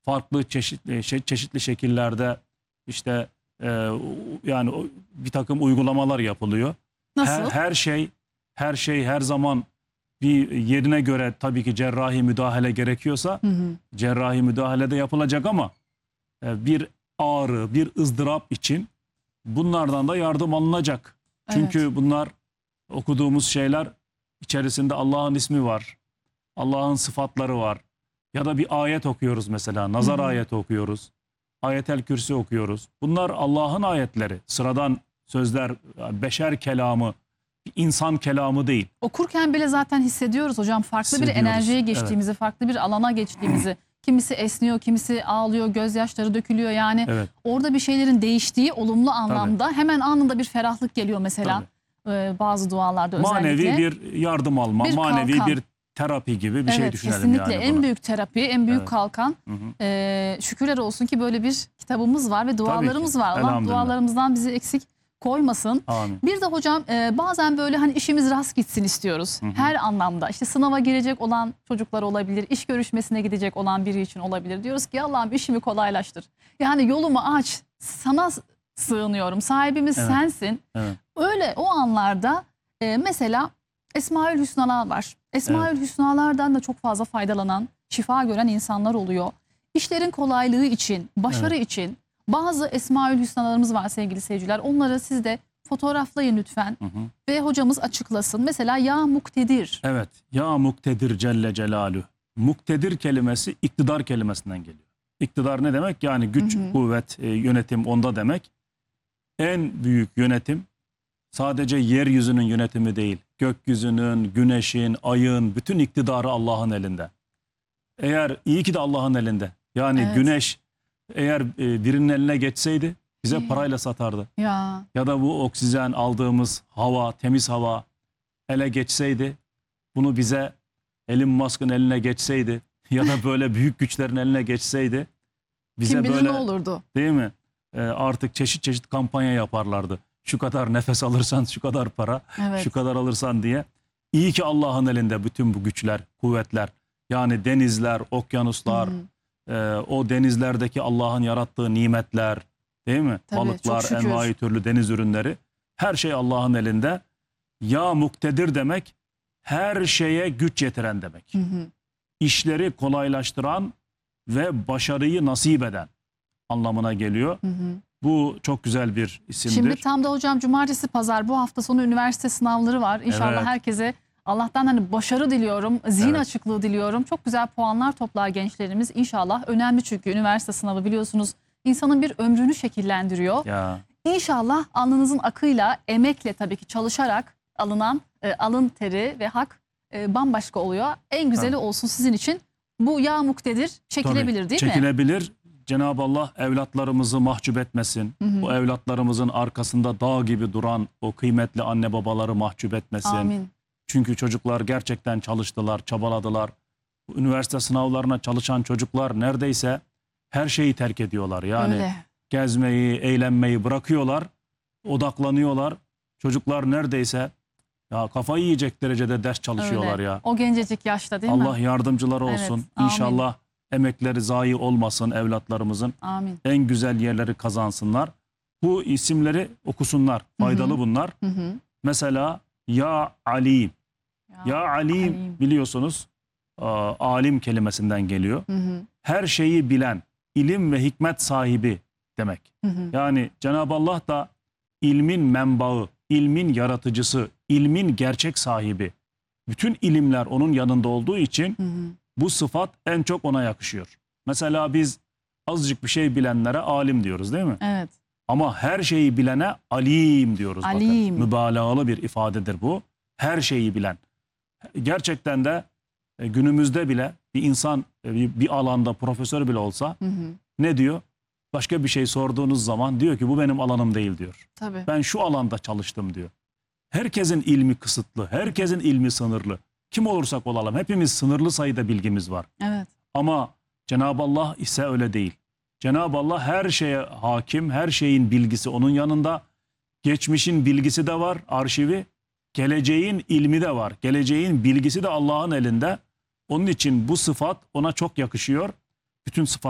farklı çeşitli şekillerde işte yani bir takım uygulamalar yapılıyor. Nasıl? Her şey her zaman bir yerine göre tabii ki cerrahi müdahale gerekiyorsa cerrahi müdahale de yapılacak ama bir ağrı, bir ızdırap için bunlardan da yardım alınacak. Çünkü Evet. bunlar okuduğumuz şeyler içerisinde Allah'ın ismi var. Allah'ın sıfatları var. Ya da bir ayet okuyoruz mesela. Nazar ayeti okuyoruz. Ayetel Kürsi okuyoruz. Bunlar Allah'ın ayetleri. Sıradan sözler, beşer kelamı, insan kelamı değil. Okurken bile zaten hissediyoruz hocam. Farklı bir enerjiye geçtiğimizi, evet, farklı bir alana geçtiğimizi. Kimisi esniyor, kimisi ağlıyor, gözyaşları dökülüyor. Yani evet, orada bir şeylerin değiştiği olumlu anlamda hemen anında bir ferahlık geliyor mesela. Bazı dualarda özellikle. Manevi bir yardım alma, manevi bir terapi gibi bir şey düşünelim. Kesinlikle yani en büyük terapi, en büyük kalkan. Şükürler olsun ki böyle bir kitabımız var ve dualarımız var. Allah dualarımızdan bizi eksik koymasın. Amin. Bir de hocam bazen böyle hani işimiz rast gitsin istiyoruz. Her anlamda. İşte sınava girecek olan çocuklar olabilir, iş görüşmesine gidecek olan biri için olabilir. Diyoruz ki Allah'ım işimi kolaylaştır. Yani yolumu aç, sana sığınıyorum. Sahibimiz sensin. Evet. Öyle o anlarda mesela Esmaül Hüsnalar var. Esmaül Hüsnalardan da çok fazla faydalanan, şifa gören insanlar oluyor. İşlerin kolaylığı için, başarı için bazı Esmaül Hüsnalarımız var sevgili seyirciler. Onları siz de fotoğraflayın lütfen ve hocamız açıklasın. Mesela Ya Muktedir. Evet, Ya Muktedir Celle Celaluhu. Muktedir kelimesi iktidar kelimesinden geliyor. İktidar ne demek? Yani güç, kuvvet, yönetim onda demek. En büyük yönetim sadece yeryüzünün yönetimi değil. Gökyüzünün, güneşin, ayın, bütün iktidarı Allah'ın elinde. Eğer iyi ki de Allah'ın elinde. Yani güneş eğer birinin eline geçseydi bize parayla satardı. Ya da bu oksijen aldığımız hava, temiz hava ele geçseydi, bunu bize Elon Musk'ın eline geçseydi ya da böyle büyük güçlerin eline geçseydi bize kim bilir böyle ne olurdu? Değil mi? Artık çeşit kampanya yaparlardı. Şu kadar nefes alırsan şu kadar para, şu kadar alırsan diye. İyi ki Allah'ın elinde bütün bu güçler, kuvvetler. Yani denizler, okyanuslar, o denizlerdeki Allah'ın yarattığı nimetler, değil mi? Tabii, balıklar, envai türlü deniz ürünleri. Her şey Allah'ın elinde. Ya Muktedir demek her şeye güç yetiren demek. İşleri kolaylaştıran ve başarıyı nasip eden anlamına geliyor. Bu çok güzel bir isimdir. Şimdi tam da hocam cumartesi pazar bu hafta sonu üniversite sınavları var. İnşallah herkese Allah'tan hani başarı diliyorum, zihin açıklığı diliyorum. Çok güzel puanlar toplar gençlerimiz inşallah. Önemli çünkü üniversite sınavı biliyorsunuz insanın bir ömrünü şekillendiriyor. İnşallah alnınızın akıyla, emekle tabii ki çalışarak alınan alın teri ve hak bambaşka oluyor. En güzeli olsun sizin için. Bu Ya Muktedir çekilebilir değil mi? Çekilebilir. Cenab-ı Allah evlatlarımızı mahcup etmesin. Bu evlatlarımızın arkasında dağ gibi duran o kıymetli anne babaları mahcup etmesin. Amin. Çünkü çocuklar gerçekten çalıştılar, çabaladılar. Bu üniversite sınavlarına çalışan çocuklar neredeyse her şeyi terk ediyorlar. Yani gezmeyi, eğlenmeyi bırakıyorlar, odaklanıyorlar. Çocuklar neredeyse ya kafayı yiyecek derecede ders çalışıyorlar ya. O gencecik yaşta değil mi? Allah yardımcıları olsun. İnşallah emekleri zayi olmasın evlatlarımızın. Amin. En güzel yerleri kazansınlar. Bu isimleri okusunlar. Faydalı bunlar. Mesela Ya Alim. Ya Alim biliyorsunuz alim kelimesinden geliyor. Her şeyi bilen, ilim ve hikmet sahibi demek. Yani Cenab-ı Allah da ilmin menbaı, ilmin yaratıcısı, ilmin gerçek sahibi. Bütün ilimler onun yanında olduğu için bu sıfat en çok ona yakışıyor. Mesela biz azıcık bir şey bilenlere alim diyoruz değil mi? Evet. Ama her şeyi bilene alim diyoruz. Alim. Bakın. Mübalağalı bir ifadedir bu. Her şeyi bilen. Gerçekten de günümüzde bile bir insan bir alanda profesör bile olsa ne diyor? Başka bir şey sorduğunuz zaman diyor ki bu benim alanım değil diyor. Tabii. Ben şu alanda çalıştım diyor. Herkesin ilmi kısıtlı, herkesin ilmi sınırlı. Kim olursak olalım hepimiz sınırlı sayıda bilgimiz var. Evet. Ama Cenab-ı Allah ise öyle değil. Cenab-ı Allah her şeye hakim, her şeyin bilgisi onun yanında. Geçmişin bilgisi de var, arşivi. Geleceğin ilmi de var. Geleceğin bilgisi de Allah'ın elinde. Onun için bu sıfat ona çok yakışıyor. Bütün sıfat